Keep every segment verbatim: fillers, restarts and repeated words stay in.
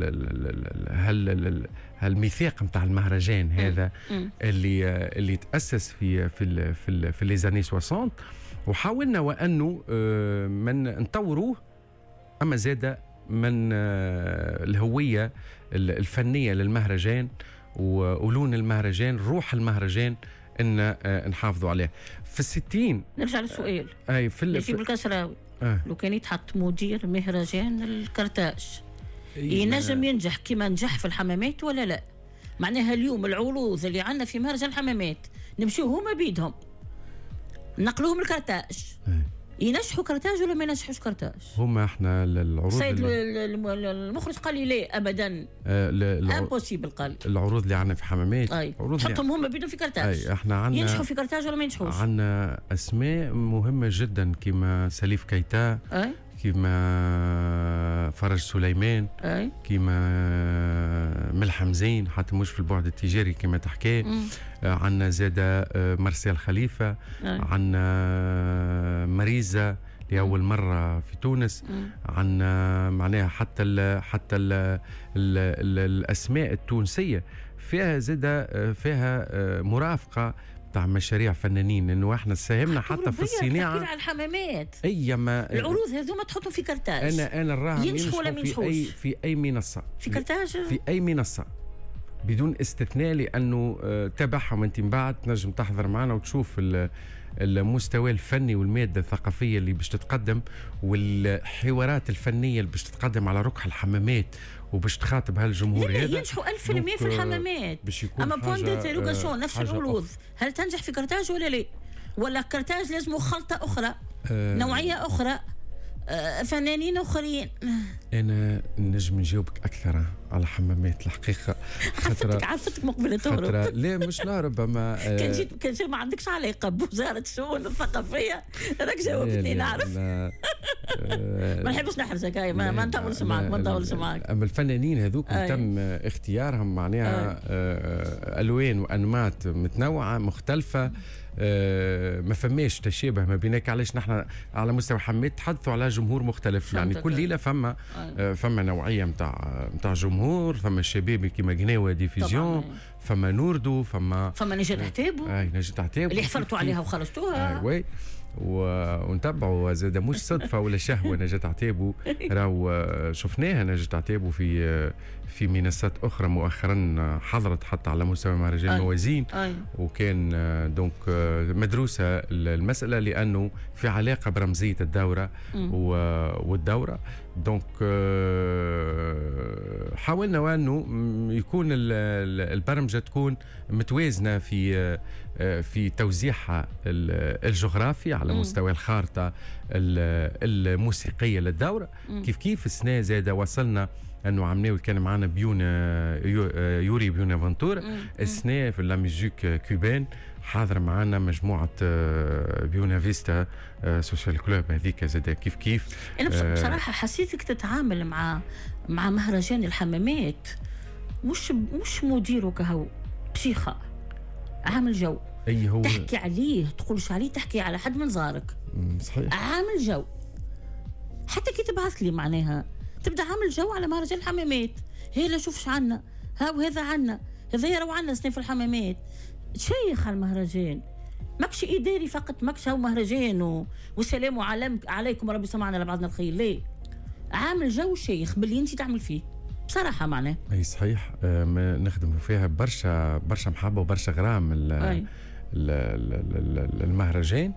هال هالميثاق نتاع المهرجان هذا مم. اللي اللي تأسس في في ال في ال في لي زاني ستين، وحاولنا وانه من نطوروه، اما زاد من الهويه الفنيه للمهرجان ولون المهرجان، روح المهرجان، ان نحافظوا عليه. في الستين نرجع للسؤال اي في نجيب الكسراوي آه. لو كان يتحط مدير مهرجان الكرتاج ينجم ينجح كما نجح في الحمامات ولا لا؟ معناها اليوم العروض اللي عندنا في مهرجان الحمامات نمشيو هما بيدهم نقلوهم الكرتاج، ينجحوا كرتاج ولا ما ينجحوش كرتاج؟ هما احنا العروض سيد المخرج قال لي لا ابدا امبوسيبل، قال العروض اللي عندنا في حمامات حطهم هما بيدهم في كرتاج، اي احنا عندنا ينجحوا في كرتاج ولا ما ينجحوش؟ عندنا اسماء مهمه جدا كما سليف كيتا، اي كما فرج سليمان، اي كما ملحم زين حتى مش في البعد التجاري كما تحكي. عندنا زاده مرسيل خليفه، عندنا مريزه لأول مرة في تونس، عندنا معناها حتى ال حتى ال ال ال الأسماء التونسية فيها زاده فيها مرافقة تاع مشاريع فنانين، انه احنا ساهمنا حتى في الصناعه. على الحمامات اي ما العروض هذوما تحطهم في كرتاج، انا انا نراهم ينجحوا ولا ما في اي في اي منصه في كرتاج، في اي منصه بدون استثناء، لانه تابعهم انت من بعد تنجم تحضر معنا وتشوف المستوى الفني والماده الثقافيه اللي باش تتقدم، والحوارات الفنيه اللي باش تتقدم على ركح الحمامات وباش تخاطب هالجمهور هذا. ينجحوا ألف في المية في الحمامات، اما بوان ديتيروغاسيون نفس العروض هل تنجح في كرتاج ولا لا؟ ولا كرتاج لازم خلطه اخرى، أه نوعيه اخرى، أه فنانين اخرين؟ انا نجم نجاوبك اكثر على حمامات الحقيقه. عرفتك عرفتك مقبله تهرب. لا مش نهرب، اما آه كان جيت كان جيت ما عندكش علاقه بوزاره الشؤون الثقافيه راك جاوبتني نعرف. آه ما نحبش نحرجك، ما, ما نطولش معك ما نطولش معك. اما الفنانين هذوك تم اختيارهم معناها آه الوان وانماط متنوعه مختلفه، آه ما فماش تشابه ما بينك. علاش نحن على مستوى حمامات تحدثوا على جمهور مختلف، يعني كل ليله فما آه فما نوعيه نتاع نتاع جمهور، فما الشباب كيما قناوه ديفيزيون، فما نوردو، فما فما نجاة عتابو، اي نجاة عتابو اللي حفرتوا عليها وخرجتوها. اي ونتبعوا زاد مش صدفه ولا شهوه نجاة عتابو، راهو شفناها نجاة عتابو في في منصات اخرى مؤخرا، حضرت حتى على مستوى مهرجان موازين، وكان دونك مدروسه المساله لانه في علاقه برمزيه الدوره والدوره. دونك حاولنا وانه يكون البرمجه تكون متوازنه في في توزيعها الجغرافي على مستوى الخارطه الموسيقيه للدوره. كيف كيف السنه زاده وصلنا انه عملنا كان معنا بيونا يوري بيونا فانتور السنه في لا ميوزيك كوبان، حاضر معنا مجموعه بيونا فيستا سوشيال كلوب هذيك زاده كيف كيف. انا بصراحه حسيتك تتعامل مع مع مهرجان الحمامات مش مش مديره كهو بشيخه، عامل جو. اي هو تحكي عليه تقولش عليه، تحكي على حد من زارك. صحيح، عامل جو. حتى كي تبعث لي معناها تبدا عامل جو على مهرجان الحمامات، هي لا شوفش عنا ها وهذا عنا هذا يروا عنا سنين في الحمامات. تشيخ على المهرجان، ماكش اداري فقط، ماكش هو مهرجان و... والسلام عليكم وربي سمعنا لبعضنا الخير. ليه عامل جو شيخ باللي انت تعمل فيه بصراحه معناه. اي صحيح، آه ما نخدم فيها برشا برشا محبه وبرشا غرام المهرجان.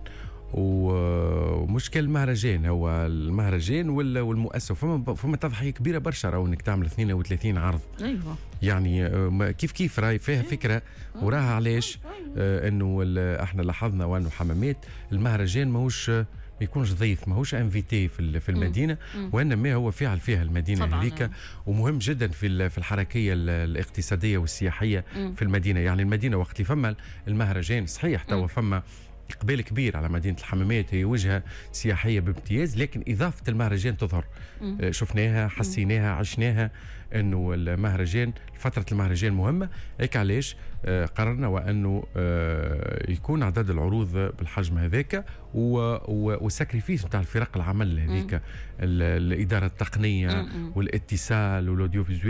ومشكل المهرجان هو المهرجان والمؤسسه، فما فما تضحيه كبيره برشا راهو انك تعمل اثنين وثلاثين عرض. ايوه يعني كيف كيف راهي فيها فكره وراها. علاش؟ آه انه احنا لاحظنا وانه حمامات المهرجان ماهوش ما يكونش ضيف، ماهوش انفيتي في في المدينه، وانما هو فاعل فيها المدينه هذيك، ومهم جدا في في الحركيه الاقتصاديه والسياحيه في المدينه. يعني المدينه وقت اللي فما المهرجان صحيح توا فما إقبال كبير على مدينة الحمامات، هي وجهة سياحية بامتياز، لكن إضافة المهرجان تظهر. مم. شفناها، حسيناها، عشناها، أنه المهرجان فترة المهرجان مهمة. هيك علاش قررنا وأنه يكون عدد العروض بالحجم هذاك، والساكريفيس بتاع الفرق العمل هذيك، الإدارة التقنية والاتصال والأوديو فيزوال